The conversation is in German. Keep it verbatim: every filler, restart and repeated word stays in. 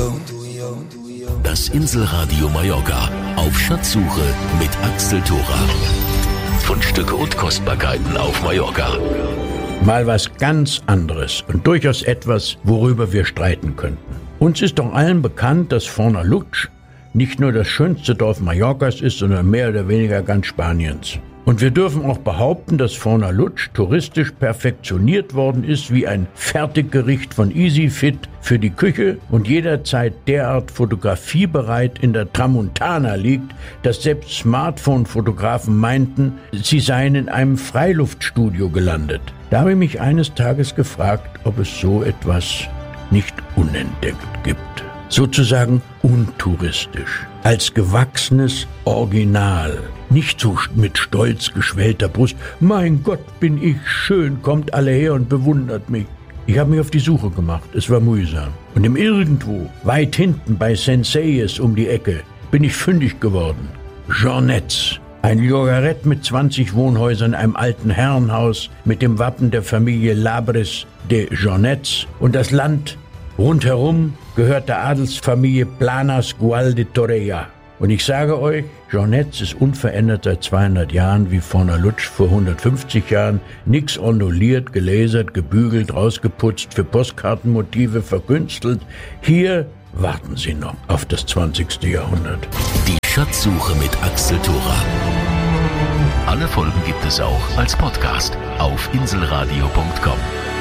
Das Inselradio Mallorca auf Schatzsuche mit Axel Thora. Fundstücke und Kostbarkeiten auf Mallorca. Mal was ganz anderes und durchaus etwas, worüber wir streiten könnten. Uns ist doch allen bekannt, dass Fornalutsch nicht nur das schönste Dorf Mallorcas ist, sondern mehr oder weniger ganz Spaniens. Und wir dürfen auch behaupten, dass Fornalutsch touristisch perfektioniert worden ist wie ein Fertiggericht von EasyFit für die Küche und jederzeit derart fotografiebereit in der Tramontana liegt, dass selbst Smartphone-Fotografen meinten, sie seien in einem Freiluftstudio gelandet. Da habe ich mich eines Tages gefragt, ob es so etwas nicht unentdeckt gibt. Sozusagen untouristisch, als gewachsenes Original. Nicht so mit stolz geschwellter Brust. Mein Gott, bin ich schön, kommt alle her und bewundert mich. Ich habe mich auf die Suche gemacht, es war mühsam. Und im Irgendwo, weit hinten bei Senseies um die Ecke, bin ich fündig geworden. Jeanetz. Ein Llogaret mit zwanzig Wohnhäusern, einem alten Herrenhaus mit dem Wappen der Familie Labres de Jeanetz. Und das Land rundherum gehört der Adelsfamilie Planas Gual de Torreya. Und ich sage euch, Jeanetz ist unverändert seit zweihundert Jahren wie Fornalutsch vor hundertfünfzig Jahren. Nix onduliert, gelasert, gebügelt, rausgeputzt, für Postkartenmotive verkünstelt. Hier warten sie noch auf das zwanzigste Jahrhundert. Die Schatzsuche mit Axel Thora. Alle Folgen gibt es auch als Podcast auf inselradio punkt com.